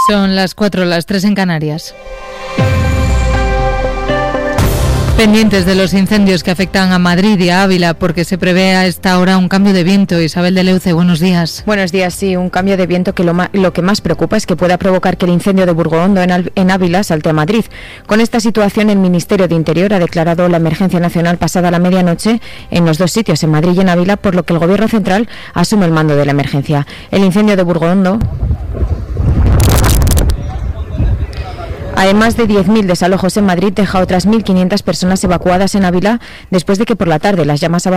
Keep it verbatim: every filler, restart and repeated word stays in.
Son las cuatro, las tres en Canarias. Pendientes de los incendios que afectan a Madrid y a Ávila, porque se prevé a esta hora un cambio de viento. Isabel de Leuce, buenos días. Buenos días, sí, un cambio de viento que lo, ma- lo que más preocupa es que pueda provocar que el incendio de Burgondo en, Al- en Ávila salte a Madrid. Con esta situación, el Ministerio de Interior ha declarado la emergencia nacional pasada la medianoche en los dos sitios, en Madrid y en Ávila, por lo que el Gobierno central asume el mando de la emergencia. El incendio de Burgondo, además de diez mil desalojos en Madrid, deja otras mil quinientas personas evacuadas en Ávila después de que por la tarde las llamas